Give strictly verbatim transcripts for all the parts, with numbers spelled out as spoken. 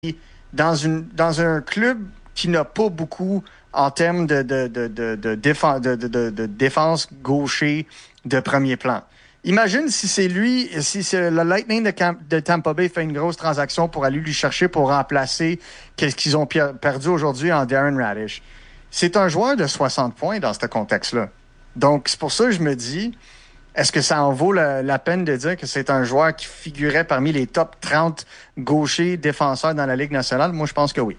dans, une, dans un club qui n'a pas beaucoup en termes de, de, de, de, de, défense, de, de, de, de défense gaucher de premier plan. Imagine si c'est lui, si c'est le Lightning de, Camp, de Tampa Bay fait une grosse transaction pour aller lui chercher pour remplacer qu'est-ce qu'ils ont perdu aujourd'hui en Darren Raddysh. C'est un joueur de soixante points dans ce contexte-là. Donc, c'est pour ça que je me dis, est-ce que ça en vaut la, la peine de dire que c'est un joueur qui figurait parmi les top trente gauchers défenseurs dans la Ligue nationale? Moi, je pense que oui.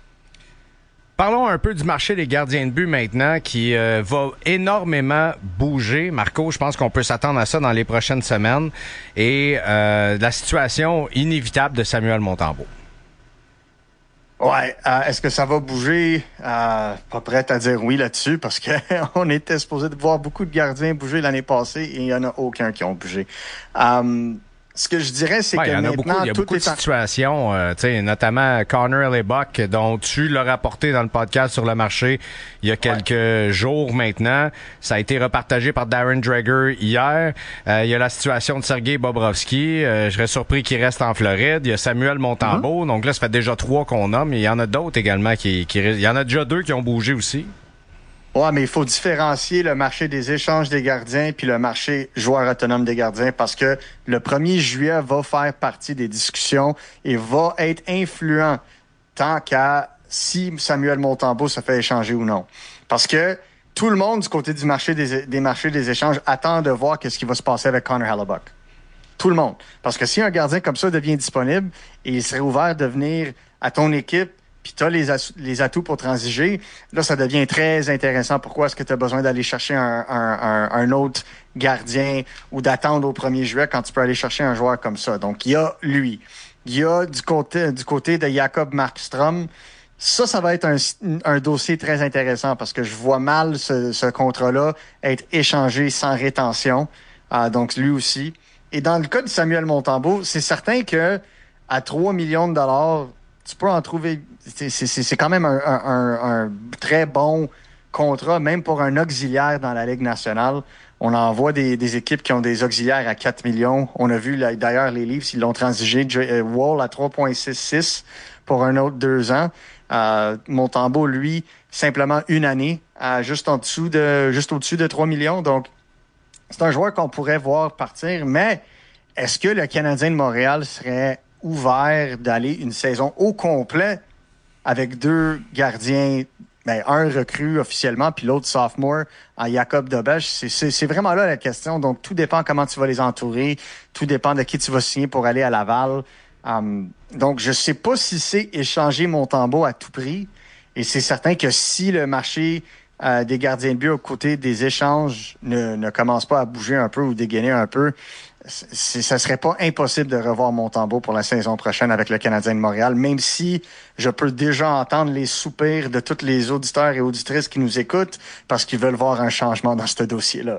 Parlons un peu du marché des gardiens de but maintenant qui euh, va énormément bouger. Marco, je pense qu'on peut s'attendre à ça dans les prochaines semaines. Et euh, la situation inévitable de Samuel Montembeault. Ouais, euh, est-ce que ça va bouger? Euh, pas prête à dire oui là-dessus parce qu'on était supposé de voir beaucoup de gardiens bouger l'année passée et il n'y en a aucun qui ont bougé. Euh, Ce que je dirais, c'est ouais, que y en a maintenant, beaucoup, il y a tout beaucoup est de en... situations, euh, notamment Connor Hellebuyck, dont tu l'as rapporté dans le podcast sur le marché il y a quelques ouais. jours maintenant. Ça a été repartagé par Darren Dreger hier. Euh, il y a la situation de Sergei Bobrovsky. Euh, je serais surpris qu'il reste en Floride. Il y a Samuel Montembeault. Mm-hmm. Donc là, ça fait déjà trois qu'on nomme. Il y en a d'autres également qui, qui... Il y en a déjà deux qui ont bougé aussi. Ouais, mais il faut différencier le marché des échanges des gardiens puis le marché joueur autonome des gardiens parce que le premier juillet va faire partie des discussions et va être influent tant qu'à si Samuel Montembeault se fait échanger ou non. Parce que tout le monde du côté du marché des, des marchés des échanges attend de voir qu'est-ce qui va se passer avec Connor Hellebuyck. Tout le monde. Parce que si un gardien comme ça devient disponible et il serait ouvert de venir à ton équipe puis tu as les, les atouts pour transiger, là, ça devient très intéressant. Pourquoi est-ce que tu as besoin d'aller chercher un, un, un, un autre gardien ou d'attendre au premier juillet quand tu peux aller chercher un joueur comme ça? Donc, il y a lui. Il y a du côté, du côté de Jacob Markstrom. Ça, ça va être un, un dossier très intéressant parce que je vois mal ce, ce contrat-là être échangé sans rétention. Euh, donc, lui aussi. Et dans le cas de Samuel Montembeault, c'est certain que à trois millions de dollars, tu peux en trouver... C'est, c'est, c'est quand même un, un, un très bon contrat, même pour un auxiliaire dans la Ligue nationale. On en voit des, des équipes qui ont des auxiliaires à quatre millions. On a vu là, d'ailleurs les Leafs, ils l'ont transigé. Wall à trois virgule soixante-six pour un autre deux ans. Euh, Montembeault, lui, simplement une année, à juste en dessous de juste au-dessus de trois millions. Donc, c'est un joueur qu'on pourrait voir partir. Mais est-ce que le Canadien de Montréal serait ouvert d'aller une saison au complet avec deux gardiens, ben, un recrue officiellement, puis l'autre sophomore, en Jacob Dobeš? C'est, c'est, c'est vraiment là la question. Donc, tout dépend comment tu vas les entourer. Tout dépend de qui tu vas signer pour aller à Laval. Um, donc, je sais pas si c'est échanger Montembeault à tout prix. Et c'est certain que si le marché euh, des gardiens de but aux côtés des échanges ne, ne commence pas à bouger un peu ou dégainer un peu, c'est, ça serait pas impossible de revoir Montembeault pour la saison prochaine avec le Canadien de Montréal, même si je peux déjà entendre les soupirs de tous les auditeurs et auditrices qui nous écoutent parce qu'ils veulent voir un changement dans ce dossier-là.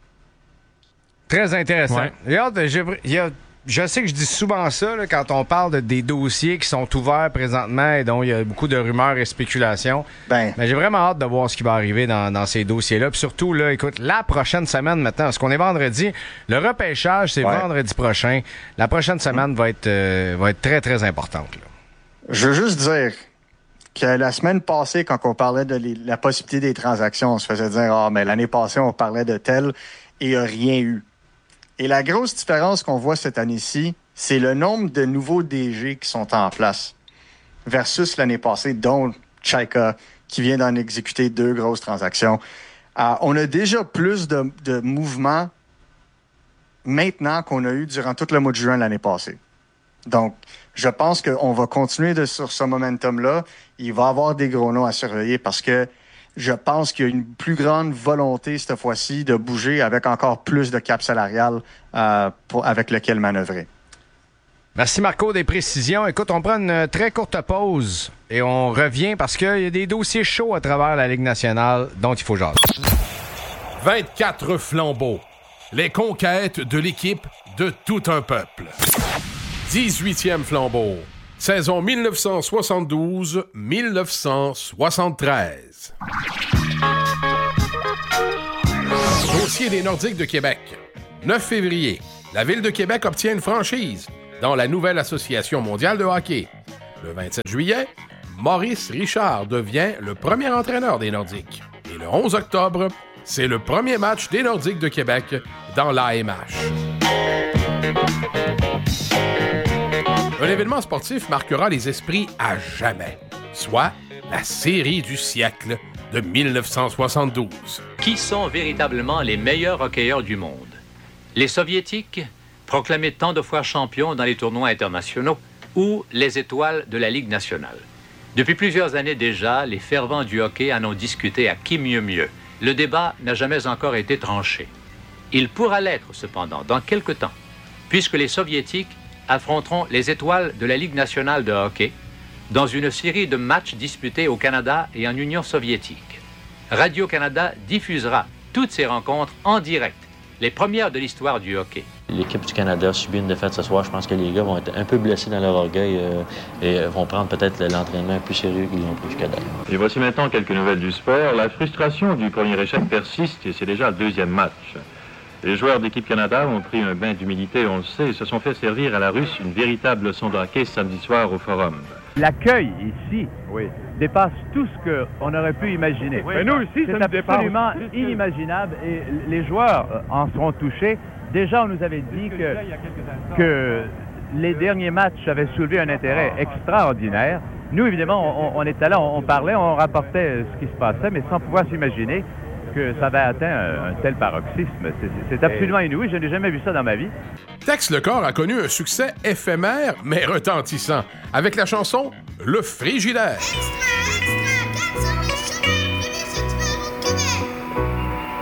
Très intéressant. Ouais. Regarde, j'ai, il y a, je sais que je dis souvent ça là, quand on parle de, des dossiers qui sont ouverts présentement et dont il y a beaucoup de rumeurs et spéculations. Ben, mais j'ai vraiment hâte de voir ce qui va arriver dans, dans ces dossiers-là. Puis surtout, là, écoute, la prochaine semaine maintenant, parce qu'on est vendredi, le repêchage, c'est ouais. vendredi prochain. La prochaine semaine mmh. va être euh, va être très, très importante. Là. Je veux juste dire que la semaine passée, quand on parlait de les, la possibilité des transactions, on se faisait dire « Ah, mais l'année passée, on parlait de tel et il n'y a rien eu ». Et la grosse différence qu'on voit cette année-ci, c'est le nombre de nouveaux D G qui sont en place versus l'année passée, dont Chaika, qui vient d'en exécuter deux grosses transactions. Euh, on a déjà plus de, de mouvements maintenant qu'on a eu durant tout le mois de juin l'année passée. Donc, je pense qu'on va continuer de, sur ce momentum-là. Il va y avoir des gros noms à surveiller parce que je pense qu'il y a une plus grande volonté cette fois-ci de bouger avec encore plus de cap salarial euh, pour, avec lequel manœuvrer. Merci Marco des précisions. Écoute, on prend une très courte pause et on revient parce qu'il y a des dossiers chauds à travers la Ligue nationale dont il faut jaser. vingt-quatre flambeaux. Les conquêtes de l'équipe de tout un peuple. dix-huitième flambeau. Saison dix-neuf cent soixante-douze dix-neuf cent soixante-treize. Dossier des Nordiques de Québec. neuf février. La Ville de Québec obtient une franchise dans la nouvelle Association mondiale de hockey. Le vingt-sept juillet, Maurice Richard devient le premier entraîneur des Nordiques. Et le onze octobre, c'est le premier match des Nordiques de Québec dans l'A M H. Un événement sportif marquera les esprits à jamais, soit la série du siècle de dix-neuf cent soixante-douze. Qui sont véritablement les meilleurs hockeyeurs du monde? Les Soviétiques, proclamés tant de fois champions dans les tournois internationaux, ou les étoiles de la Ligue nationale? Depuis plusieurs années déjà, les fervents du hockey en ont discuté à qui mieux mieux. Le débat n'a jamais encore été tranché. Il pourra l'être cependant dans quelque temps, puisque les Soviétiques affronteront les étoiles de la Ligue nationale de hockey dans une série de matchs disputés au Canada et en Union soviétique. Radio-Canada diffusera toutes ces rencontres en direct, les premières de l'histoire du hockey. L'équipe du Canada subit une défaite ce soir. Je pense que les gars vont être un peu blessés dans leur orgueil euh, et vont prendre peut-être l'entraînement plus sérieux qu'ils l'ont pris jusqu'à date. Et voici maintenant quelques nouvelles du sport. La frustration du premier échec persiste et c'est déjà le deuxième match. Les joueurs d'équipe Canada ont pris un bain d'humilité, on le sait, et se sont fait servir à la Russe une véritable leçon de hockey samedi soir au Forum. L'accueil ici oui. dépasse tout ce qu'on aurait pu imaginer. Oui, mais nous aussi, c'est absolument inimaginable et les joueurs en seront touchés. Déjà, on nous avait dit que, que les derniers matchs avaient soulevé un intérêt extraordinaire. Nous, évidemment, on, on était là, on, on parlait, on rapportait ce qui se passait, mais sans pouvoir s'imaginer que ça avait atteint un, un tel paroxysme. C'est, c'est absolument inouï, je n'ai jamais vu ça dans ma vie. Tex Lecor a connu un succès éphémère, mais retentissant, avec la chanson « Le Frigidaire ».